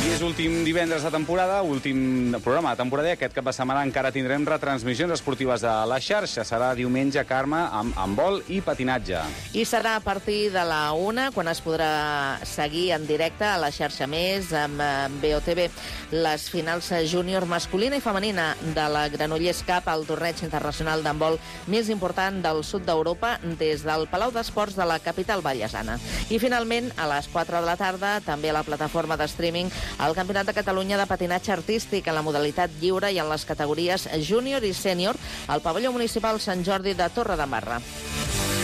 És últim divendres de temporada, últim programa de temporada, i aquest cap de setmana encara tindrem retransmissions esportives a la xarxa. Serà diumenge, Carme, amb handbol i patinatge. I serà a partir de la 1, quan es podrà seguir en directe a la xarxa Més, amb BOTV, les finals júnior masculina i femenina de la Granollers Cup, el torneig internacional d'handbol més important del sud d'Europa, des del Palau d'Esports de la capital vallesana. I finalment, a les 4 de la tarda, també a la plataforma de streaming, el Campionat de Catalunya de patinatge artístic en la modalitat lliure i en les categories júnior i sènior al pavelló municipal Sant Jordi de Torredembarra.